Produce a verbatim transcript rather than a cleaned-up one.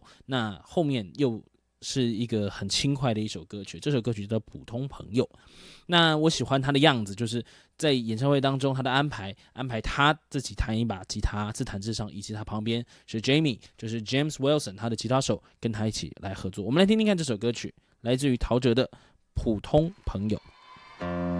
友，那后面又是一个很轻快的一首歌曲，这首歌曲叫《普通朋友》。那我喜欢他的样子，就是在演唱会当中他的安排，安排他自己弹一把吉他，自弹自唱，以及他旁边是 Jamie， 就是 James Wilson， 他的吉他手跟他一起来合作。我们来听听看这首歌曲，来自于陶喆的《普通朋友》。